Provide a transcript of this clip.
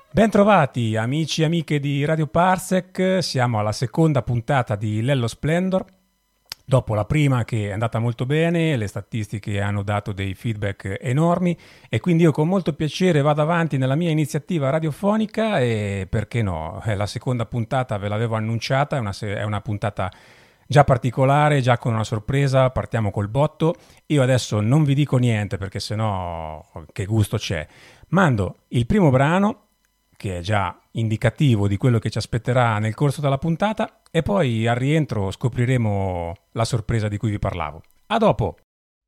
Bentrovati amici e amiche di Radio Parsec, siamo alla seconda puntata di Lello Splendor. Dopo la prima che è andata molto bene, le statistiche hanno dato dei feedback enormi e quindi io con molto piacere vado avanti nella mia iniziativa radiofonica e perché no, la seconda puntata ve l'avevo annunciata, è una puntata già particolare, già con una sorpresa, partiamo col botto. Io adesso non vi dico niente perché sennò che gusto c'è. Mando il primo brano che è già indicativo di quello che ci aspetterà nel corso della puntata e poi al rientro scopriremo la sorpresa di cui vi parlavo. A dopo!